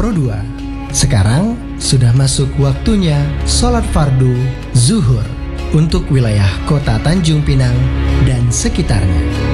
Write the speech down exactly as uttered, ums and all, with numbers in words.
Pro dua. Sekarang sudah masuk waktunya sholat fardu zuhur untuk wilayah kota Tanjung Pinang dan sekitarnya.